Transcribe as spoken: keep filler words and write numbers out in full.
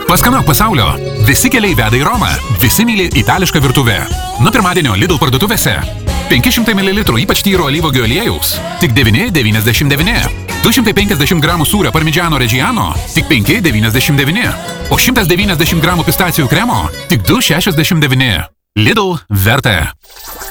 Paskanok pasaulio. Visi keliai veda į Romą. Visi myli itališką virtuvę. Nuo pirmadienio Lidl parduotuvėse. penki šimtai mililitrų ypač tyro alyvuogių aliejaus. Tik devyni devyniasdešimt devyni. du šimtai penkiasdešimt gramų sūrio parmigiano reggiano. Tik penki devyniasdešimt devyni. O šimtas devyniasdešimt gramų pistacijų kremo. Tik du šešiasdešimt devyni. Lidl verta.